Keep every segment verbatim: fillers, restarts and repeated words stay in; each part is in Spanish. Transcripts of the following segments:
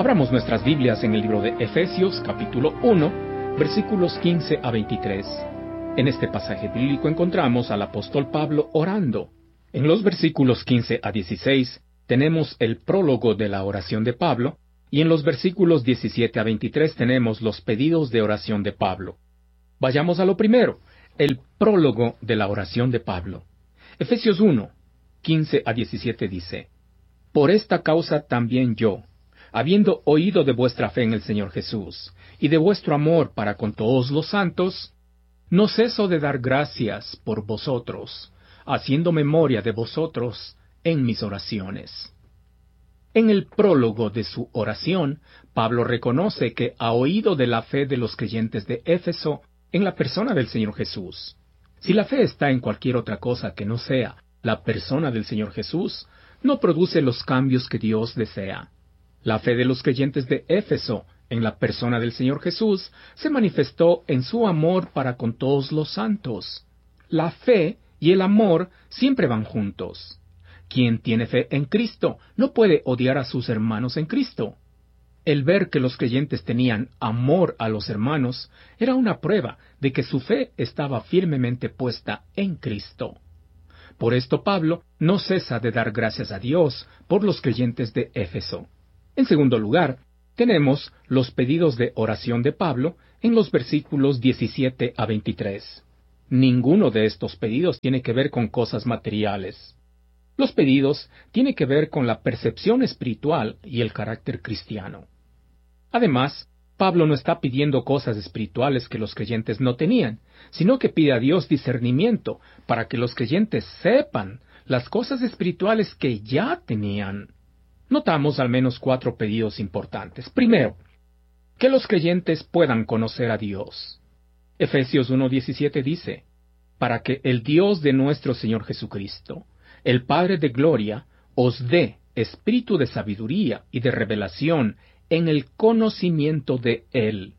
Abramos nuestras Biblias en el libro de Efesios, capítulo uno, versículos quince a veintitrés. En este pasaje bíblico encontramos al apóstol Pablo orando. En los versículos quince a dieciséis tenemos el prólogo de la oración de Pablo, y en los versículos diecisiete a veintitrés tenemos los pedidos de oración de Pablo. Vayamos a lo primero, el prólogo de la oración de Pablo. Efesios uno, quince a diecisiete dice: Por esta causa también yo, habiendo oído de vuestra fe en el Señor Jesús, y de vuestro amor para con todos los santos, no ceso de dar gracias por vosotros, haciendo memoria de vosotros en mis oraciones. En el prólogo de su oración, Pablo reconoce que ha oído de la fe de los creyentes de Éfeso en la persona del Señor Jesús. Si la fe está en cualquier otra cosa que no sea la persona del Señor Jesús, no produce los cambios que Dios desea. La fe de los creyentes de Éfeso en la persona del Señor Jesús se manifestó en su amor para con todos los santos. La fe y el amor siempre van juntos. Quien tiene fe en Cristo no puede odiar a sus hermanos en Cristo. El ver que los creyentes tenían amor a los hermanos era una prueba de que su fe estaba firmemente puesta en Cristo. Por esto Pablo no cesa de dar gracias a Dios por los creyentes de Éfeso. En segundo lugar, tenemos los pedidos de oración de Pablo en los versículos diecisiete a veintitrés. Ninguno de estos pedidos tiene que ver con cosas materiales. Los pedidos tienen que ver con la percepción espiritual y el carácter cristiano. Además, Pablo no está pidiendo cosas espirituales que los creyentes no tenían, sino que pide a Dios discernimiento para que los creyentes sepan las cosas espirituales que ya tenían. Notamos al menos cuatro pedidos importantes. Primero, que los creyentes puedan conocer a Dios. Efesios uno diecisiete dice: Para que el Dios de nuestro Señor Jesucristo, el Padre de gloria, os dé espíritu de sabiduría y de revelación en el conocimiento de Él.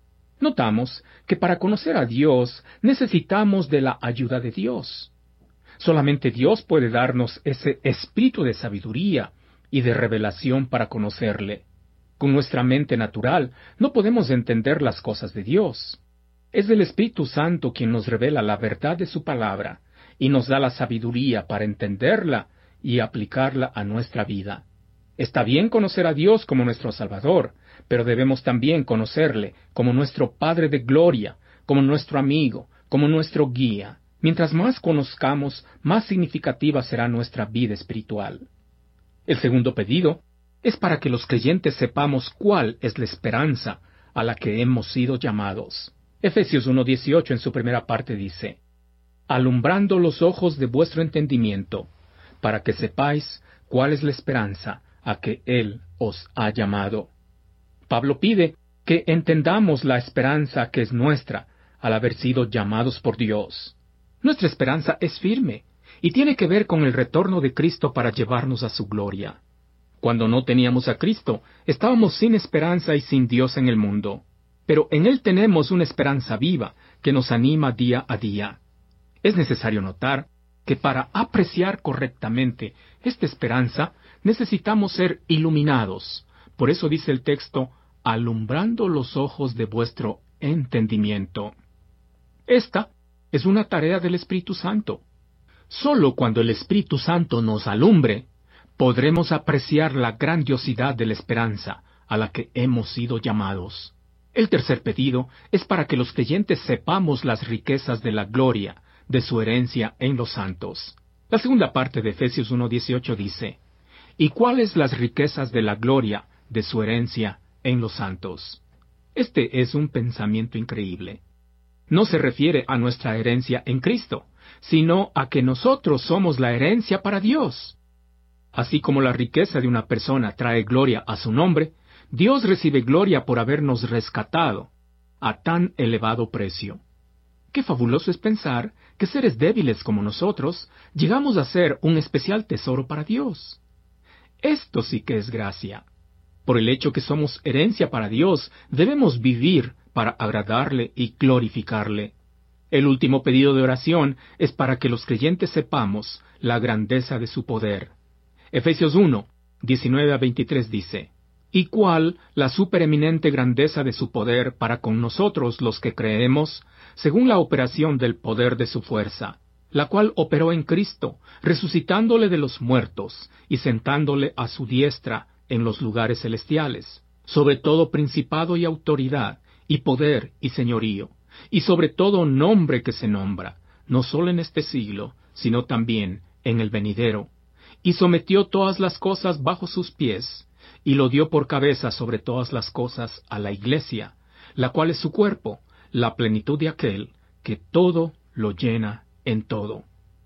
Notamos que para conocer a Dios necesitamos de la ayuda de Dios. Solamente Dios puede darnos ese espíritu de sabiduría y de revelación para conocerle. Con nuestra mente natural no podemos entender las cosas de Dios. Es el Espíritu Santo quien nos revela la verdad de su palabra y nos da la sabiduría para entenderla y aplicarla a nuestra vida. Está bien conocer a Dios como nuestro Salvador, pero debemos también conocerle como nuestro Padre de gloria, como nuestro amigo, como nuestro guía. Mientras más conozcamos, más significativa será nuestra vida espiritual. El segundo pedido es para que los creyentes sepamos cuál es la esperanza a la que hemos sido llamados. Efesios uno dieciocho en su primera parte dice: Alumbrando los ojos de vuestro entendimiento, para que sepáis cuál es la esperanza a que Él os ha llamado. Pablo pide que entendamos la esperanza que es nuestra al haber sido llamados por Dios. Nuestra esperanza es firme y tiene que ver con el retorno de Cristo para llevarnos a su gloria. Cuando no teníamos a Cristo, estábamos sin esperanza y sin Dios en el mundo. Pero en Él tenemos una esperanza viva que nos anima día a día. Es necesario notar que para apreciar correctamente esta esperanza necesitamos ser iluminados. Por eso dice el texto: alumbrando los ojos de vuestro entendimiento. Esta es una tarea del Espíritu Santo. Solo cuando el Espíritu Santo nos alumbre, podremos apreciar la grandiosidad de la esperanza a la que hemos sido llamados. El tercer pedido es para que los creyentes sepamos las riquezas de la gloria de su herencia en los santos. La segunda parte de Efesios uno dieciocho dice: ¿Y cuáles las riquezas de la gloria de su herencia en los santos? Este es un pensamiento increíble. No se refiere a nuestra herencia en Cristo, sino a que nosotros somos la herencia para Dios. Así como la riqueza de una persona trae gloria a su nombre, Dios recibe gloria por habernos rescatado a tan elevado precio. Qué fabuloso es pensar que seres débiles como nosotros llegamos a ser un especial tesoro para Dios. Esto sí que es gracia. Por el hecho que somos herencia para Dios, debemos vivir para agradarle y glorificarle. El último pedido de oración es para que los creyentes sepamos la grandeza de su poder. Efesios uno, diecinueve a veintitrés dice: y cuál la supereminente grandeza de su poder para con nosotros los que creemos, según la operación del poder de su fuerza, la cual operó en Cristo, resucitándole de los muertos y sentándole a su diestra en los lugares celestiales, sobre todo principado y autoridad, y poder y señorío, y sobre todo nombre que se nombra, no solo en este siglo, sino también en el venidero, y sometió todas las cosas bajo sus pies, y lo dio por cabeza sobre todas las cosas a la Iglesia, la cual es su cuerpo, la plenitud de aquel que todo lo llena en todo.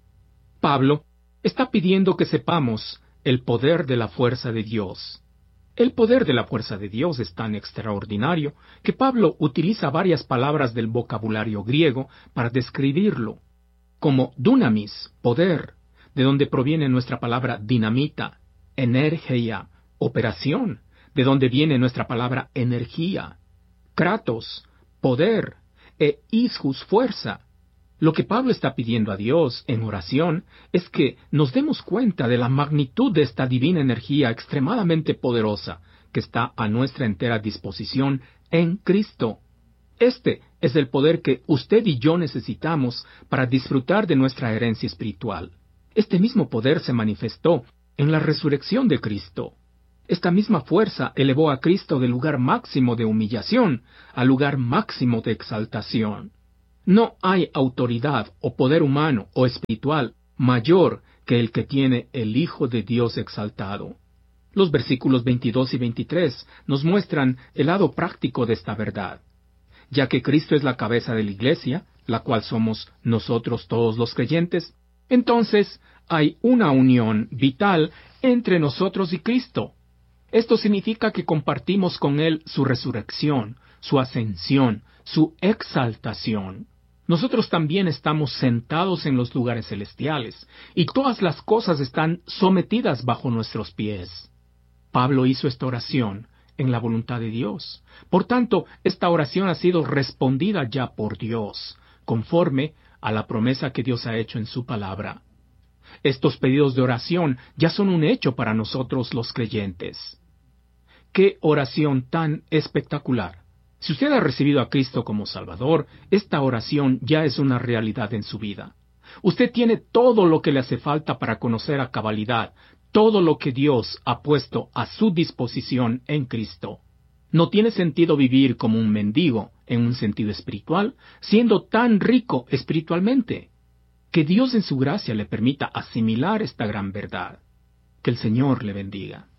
Pablo está pidiendo que sepamos el poder de la fuerza de Dios. El poder de la fuerza de Dios es tan extraordinario que Pablo utiliza varias palabras del vocabulario griego para describirlo, como dunamis, poder, de donde proviene nuestra palabra dinamita, energía, operación, de donde viene nuestra palabra energía, kratos, poder, e ischus, fuerza. Lo que Pablo está pidiendo a Dios en oración es que nos demos cuenta de la magnitud de esta divina energía extremadamente poderosa que está a nuestra entera disposición en Cristo. Este es el poder que usted y yo necesitamos para disfrutar de nuestra herencia espiritual. Este mismo poder se manifestó en la resurrección de Cristo. Esta misma fuerza elevó a Cristo del lugar máximo de humillación al lugar máximo de exaltación. No hay autoridad o poder humano o espiritual mayor que el que tiene el Hijo de Dios exaltado. Los versículos veintidós y veintitrés nos muestran el lado práctico de esta verdad. Ya que Cristo es la cabeza de la Iglesia, la cual somos nosotros todos los creyentes, entonces hay una unión vital entre nosotros y Cristo. Esto significa que compartimos con Él su resurrección, su ascensión, su exaltación. Nosotros también estamos sentados en los lugares celestiales, y todas las cosas están sometidas bajo nuestros pies. Pablo hizo esta oración en la voluntad de Dios. Por tanto, esta oración ha sido respondida ya por Dios, conforme a la promesa que Dios ha hecho en su palabra. Estos pedidos de oración ya son un hecho para nosotros los creyentes. ¡Qué oración tan espectacular! Si usted ha recibido a Cristo como Salvador, esta oración ya es una realidad en su vida. Usted tiene todo lo que le hace falta para conocer a cabalidad todo lo que Dios ha puesto a su disposición en Cristo. No tiene sentido vivir como un mendigo, en un sentido espiritual, siendo tan rico espiritualmente. Que Dios en su gracia le permita asimilar esta gran verdad. Que el Señor le bendiga.